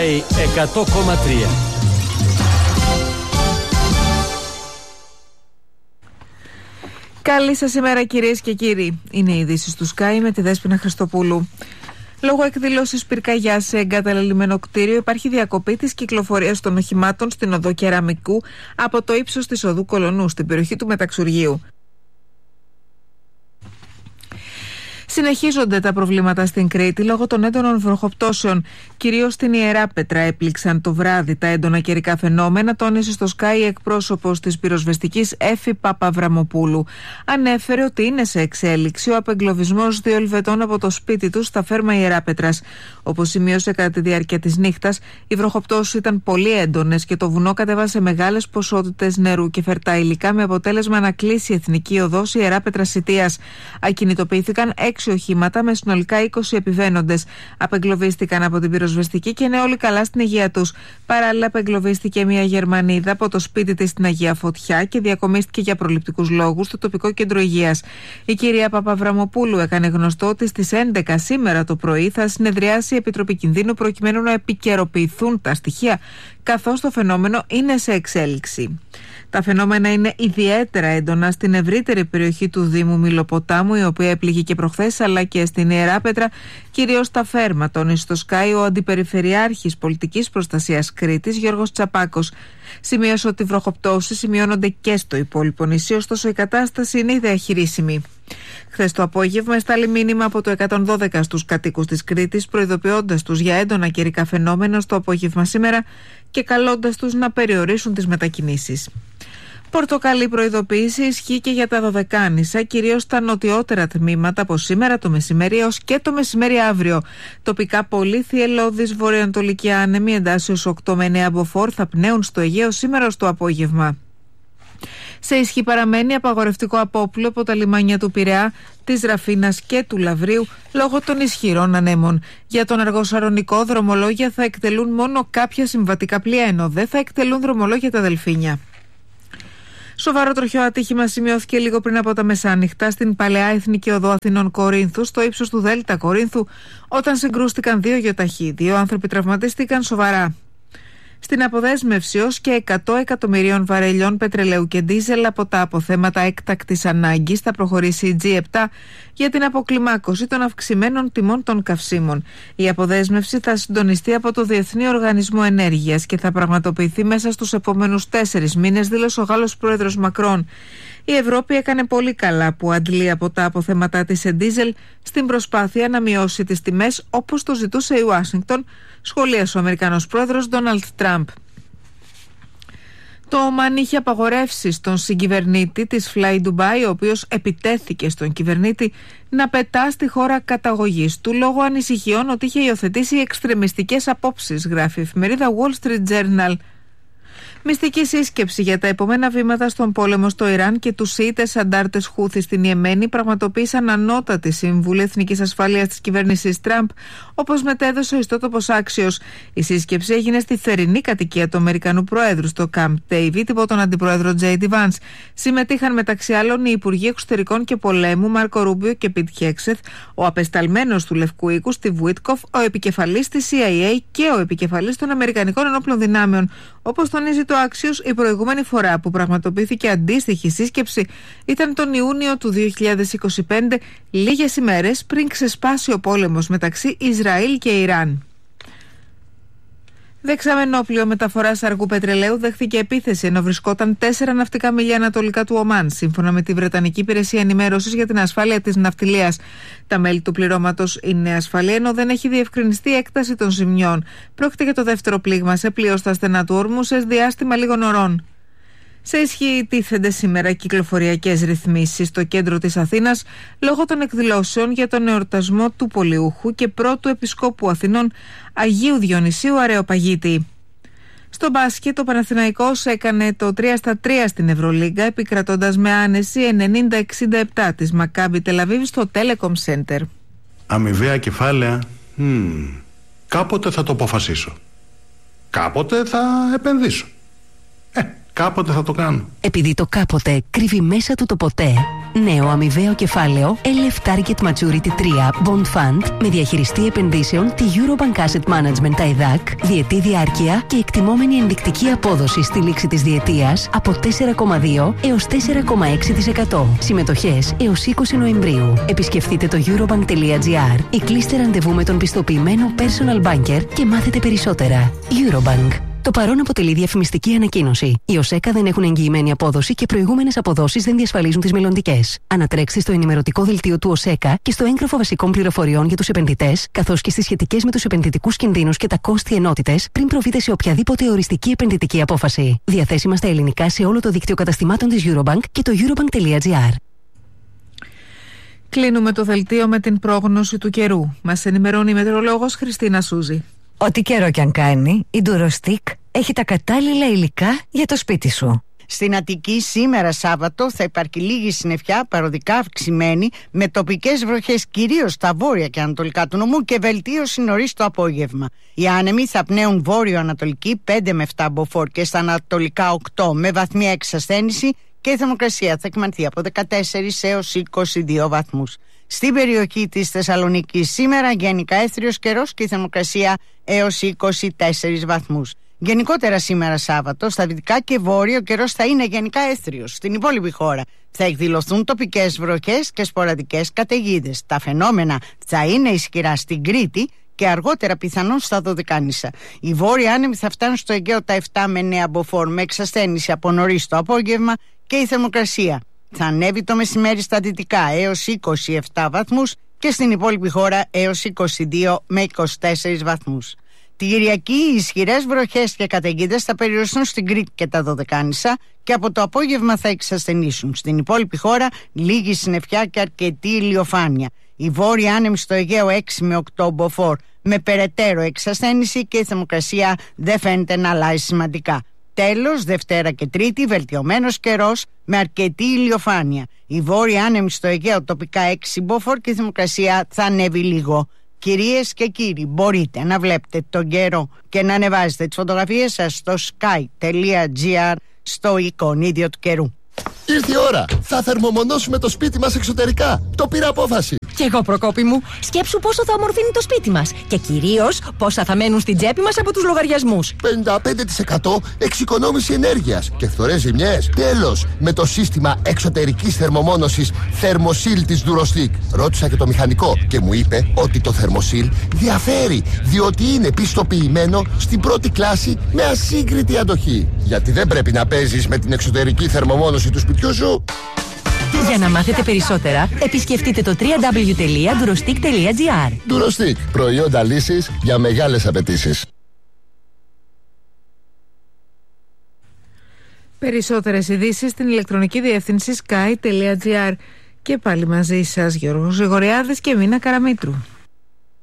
Sky 100,3. Καλή σας ημέρα κυρίες και κύριοι. Είναι οι ειδήσεις του Sky με τη Δέσποινα Χριστοπούλου. Λόγω εκδηλώσεως πυρκαγιάς σε εγκαταλελειμμένο κτίριο υπάρχει διακοπή της κυκλοφορίας των οχημάτων στην οδό Κεραμικού από το ύψος της οδού Κολονού στην περιοχή του Μεταξουργείου. Συνεχίζονται τα προβλήματα στην Κρήτη λόγω των έντονων βροχοπτώσεων. Κυρίως στην Ιεράπετρα έπληξαν το βράδυ τα έντονα καιρικά φαινόμενα, τόνισε στο Sky εκπρόσωπος της πυροσβεστικής Έφη Παπαβραμοπούλου. Ανέφερε ότι είναι σε εξέλιξη ο απεγκλωβισμός 2 Ελβετών από το σπίτι τους στα Φέρμα Ιεράπετρας. Όπως σημείωσε κατά τη διάρκεια της νύχτας, οι βροχοπτώσεις ήταν πολύ έντονες και το βουνό κατέβασε μεγάλες ποσότητες νερού και φερτά υλικά, με αποτέλεσμα να κλείσει η εθνική οδός Ιεράπετρας Σιτίας. Ακινητοποιήθηκαν 6 οχήματα με συνολικά 20 επιβαίνοντες. Απεγκλωβίστηκαν από την πυροσβεστική και είναι όλοι καλά στην υγεία τους. Παράλληλα, απεγκλωβίστηκε μια Γερμανίδα από το σπίτι της στην Αγία Φωτιά και διακομίστηκε για προληπτικούς λόγους στο τοπικό κέντρο υγείας. Η κυρία Παπαβραμοπούλου έκανε γνωστό ότι στις 11 σήμερα το πρωί θα συνεδριάσει η Επιτροπή Κινδύνου προκειμένου να επικαιροποιηθούν τα στοιχεία, καθώς το φαινόμενο είναι σε εξέλιξη. Τα φαινόμενα είναι ιδιαίτερα έντονα στην ευρύτερη περιοχή του Δήμου Μηλοποτάμου, η οποία έπληγε και προχθές, αλλά και στην Ιεράπετρα, κυρίως στα Φέρμα, τόνισε στο Sky ο Αντιπεριφερειάρχης Πολιτικής Προστασίας Κρήτης, Γιώργος Τσαπάκος. Σημείωσε ότι οι βροχοπτώσεις σημειώνονται και στο υπόλοιπο νησί, ωστόσο η κατάσταση είναι διαχειρίσιμη. Χθες το απόγευμα εστάλει μήνυμα από το 112 στους κατοίκους της Κρήτης, προειδοποιώντας τους για έντονα καιρικά φαινόμενα στο απόγευμα σήμερα και καλώντας τους να περιορίσουν τις μετακινήσεις. Πορτοκαλί προειδοποίηση ισχύει και για τα Δωδεκάνησα, κυρίως στα νοτιότερα τμήματα από σήμερα το μεσημέρι έως και το μεσημέρι αύριο. Τοπικά πολύ θυελλώδης βορειοανατολική άνεμη εντάσσεως 8 με 9 μποφόρ θα πνέουν στο Αιγαίο σήμερα ως το απόγευμα. Σε ισχύ παραμένει απαγορευτικό απόπλου από τα λιμάνια του Πειραιά, της Ραφίνας και του Λαβρίου λόγω των ισχυρών ανέμων. Για τον Αργοσαρονικό, δρομολόγια θα εκτελούν μόνο κάποια συμβατικά πλοία, ενώ δεν θα εκτελούν δρομολόγια τα δελφίνια. Σοβαρό τροχαίο ατύχημα σημειώθηκε λίγο πριν από τα μεσάνυχτα στην Παλαιά Εθνική Οδό Αθηνών Κορίνθου, στο ύψος του Δέλτα Κορίνθου, όταν συγκρούστηκαν 2 γεωταχή. 2 άνθρωποι τραυματίστηκαν σοβαρά. Στην αποδέσμευση ως και 100 εκατομμυρίων βαρελιών πετρελαίου και ντίζελ από τα αποθέματα έκτακτης ανάγκης θα προχωρήσει η G7 για την αποκλιμάκωση των αυξημένων τιμών των καυσίμων. Η αποδέσμευση θα συντονιστεί από το Διεθνή Οργανισμό Ενέργειας και θα πραγματοποιηθεί μέσα στους επόμενους 4 μήνες, δήλωσε ο Γάλλος πρόεδρος Μακρόν. Η Ευρώπη έκανε πολύ καλά που αντλεί από τα αποθέματά της σε ντίζελ στην προσπάθεια να μειώσει τις τιμές, όπως το ζητούσε η Ουάσιγκτον, σχολίασε ο Αμερικανός πρόεδρος Ντόναλντ Τραμπ. Το Ομάν είχε απαγορεύσει στον συγκυβερνήτη της Fly Dubai, ο οποίος επιτέθηκε στον κυβερνήτη, να πετά στη χώρα καταγωγής του λόγω ανησυχιών ότι είχε υιοθετήσει εξτρεμιστικές απόψεις, γράφει η εφημερίδα Wall Street Journal. Μυστική σύσκεψη για τα επόμενα βήματα στον πόλεμο στο Ιράν και τους Σιήτες αντάρτες Χούθη στην Ιεμένη πραγματοποίησαν ανώτατη σύμβουλη εθνικής ασφαλείας της κυβέρνησης Τραμπ, όπως μετέδωσε ο ιστότοπος Axios. Η σύσκεψη έγινε στη θερινή κατοικία του Αμερικανού Προέδρου στο Camp David υπό τον Αντιπρόεδρο J.D. Vance. Συμμετείχαν μεταξύ άλλων οι Υπουργοί Εξωτερικών και Πολέμου Μάρκο Ρούμπιο και Πιτ Χέξεθ, ο απεσταλμένος του Λευκού Οίκου Στιβ Βουίτκοφ, ο επικεφαλής της CIA και ο επικεφαλής των Αμερικανικών Ενόπλων Δυνάμεων. Όπως τονίζει το Axios, η προηγούμενη φορά που πραγματοποιήθηκε αντίστοιχη σύσκεψη ήταν τον Ιούνιο του 2025, λίγες ημέρες πριν ξεσπάσει ο πόλεμος μεταξύ Ισραήλ και Ιράν. Δεξαμενό πλοίο μεταφοράς αργού πετρελαίου δέχθηκε επίθεση ενώ βρισκόταν 4 ναυτικά μίλια ανατολικά του Ομάν, σύμφωνα με τη Βρετανική Υπηρεσία Ενημέρωσης για την Ασφάλεια της Ναυτιλίας. Τα μέλη του πληρώματος είναι ασφαλή, ενώ δεν έχει διευκρινιστεί η έκταση των ζημιών. Πρόκειται για το δεύτερο πλήγμα σε πλοίο στα στενά του όρμου σε διάστημα λίγων ωρών. Σε ισχύ τίθενται σήμερα κυκλοφοριακές ρυθμίσεις στο κέντρο της Αθήνας λόγω των εκδηλώσεων για τον εορτασμό του Πολιούχου και πρώτου Επισκόπου Αθηνών Αγίου Διονυσίου Αρεοπαγίτη. Στο μπάσκετ, ο Παναθηναϊκός έκανε το 3-3 στην Ευρωλίγκα, επικρατώντας με άνεση 90-67 της Μακάμπι Τελαβίβ στο Telecom Center. Αμοιβαία κεφάλαια, κάποτε θα το αποφασίσω. Κάποτε θα επενδύσω. Κάποτε θα το κάνω. Επειδή το κάποτε κρύβει μέσα του το ποτέ. Νέο αμοιβαίο κεφάλαιο LF Target Maturity 3 Bond Fund με διαχειριστή επενδύσεων τη Eurobank Asset Management ΤΑΙΔΑΚ, διετή διάρκεια και εκτιμόμενη ενδεικτική απόδοση στη λήξη της διετίας από 4,2 έως 4,6%. Συμμετοχές έως 20 Νοεμβρίου. Επισκεφτείτε το eurobank.gr ή κλείστε ραντεβού με τον πιστοποιημένο personal banker και μάθετε περισσότερα. Eurobank. Το παρόν αποτελεί διαφημιστική ανακοίνωση. Οι ΟΣΕΚΑ δεν έχουν εγγυημένη απόδοση και προηγούμενες αποδόσεις δεν διασφαλίζουν τις μελλοντικές. Ανατρέξτε στο ενημερωτικό δελτίο του ΟΣΕΚΑ και στο έγγραφο βασικών πληροφοριών για τους επενδυτές, καθώς και στις σχετικές με τους επενδυτικούς κινδύνους και τα κόστη ενότητες, πριν προβείτε σε οποιαδήποτε οριστική επενδυτική απόφαση. Διαθέσιμα στα ελληνικά σε όλο το δίκτυο καταστημάτων της Eurobank και το eurobank.gr. Κλείνουμε το δελτίο με την πρόγνωση του καιρού. Μας ενημερώνει η μετεωρολόγος Χριστίνα Σούζη. Ό,τι καιρό κι αν κάνει, η Durostick έχει τα κατάλληλα υλικά για το σπίτι σου. Στην Αττική σήμερα Σάββατο θα υπάρχει λίγη συννεφιά, παροδικά αυξημένη, με τοπικές βροχές κυρίως στα βόρεια και ανατολικά του νομού και βελτίωση νωρίς το απόγευμα. Οι άνεμοι θα πνέουν βόρειο-ανατολική 5 με 7 μποφόρ και στα ανατολικά 8 με βαθμία εξασθένηση και η θερμοκρασία θα εκμανθεί από 14 έως 22 βαθμούς. Στην περιοχή της Θεσσαλονίκης σήμερα γενικά έθριος καιρός και η θερμοκρασία έως 24 βαθμούς. Γενικότερα σήμερα Σάββατο στα δυτικά και βόρειο ο καιρός θα είναι γενικά έθριος. Στην υπόλοιπη χώρα θα εκδηλωθούν τοπικές βροχές και σποραδικές καταιγίδες. Τα φαινόμενα θα είναι ισχυρά στην Κρήτη και αργότερα πιθανόν στα Δωδεκάνησα. Οι βόρειοι άνεμοι θα φτάνουν στο Αιγαίο τα 7 με 9 μποφόρ με εξασθένηση από νωρίς το απόγευμα και η θερμοκρασία θα ανέβει το μεσημέρι στα δυτικά έως 27 βαθμούς και στην υπόλοιπη χώρα έως 22 με 24 βαθμούς. Την Κυριακή οι ισχυρές βροχές και καταιγίδες θα περιοριστούν στην Κρήτη και τα Δωδεκάνησα και από το απόγευμα θα εξασθενήσουν. Στην υπόλοιπη χώρα λίγη συννεφιά και αρκετή ηλιοφάνεια. Οι βόρειοι άνεμοι στο Αιγαίο 6 με 8 μποφόρ με περαιτέρω εξασθένηση και η θερμοκρασία δεν φαίνεται να αλλάζει σημαντικά. Τέλος, Δευτέρα και Τρίτη, βελτιωμένος καιρός με αρκετή ηλιοφάνεια. Οι βόρειοι άνεμοι στο Αιγαίο τοπικά 6 μποφόρ και η θερμοκρασία θα ανέβει λίγο. Κυρίες και κύριοι, μπορείτε να βλέπετε τον καιρό και να ανεβάζετε τις φωτογραφίες σας στο sky.gr στο εικονίδιο του καιρού. Ήρθε η ώρα! Θα θερμομονώσουμε το σπίτι μας εξωτερικά. Το πήρα απόφαση. Κι εγώ, Προκόπη μου. Σκέψου πόσο θα ομορφύνει το σπίτι μας. Και κυρίως πόσα θα μένουν στην τσέπη μας από τους λογαριασμούς. 55% εξοικονόμηση ενέργειας και φθορές ζημιές. Τέλος! Με το σύστημα εξωτερικής θερμομόνωσης Thermosil της Durostick. Ρώτησα και το μηχανικό και μου είπε ότι το Thermosil διαφέρει, διότι είναι πιστοποιημένο στην πρώτη κλάση με ασύγκριτη αντοχή. Γιατί δεν πρέπει να παίζεις με την εξωτερική θερμομόνωση του σπιτιού σου. Για να μάθετε περισσότερα, επισκεφτείτε το www.durostick.gr. Durostick, προϊόντα λύσης για μεγάλες απαιτήσεις. Περισσότερες ειδήσεις στην ηλεκτρονική διεύθυνση sky.gr. Και πάλι μαζί σας Γιώργος Γρηγοριάδης και Μίνα Καραμήτρου.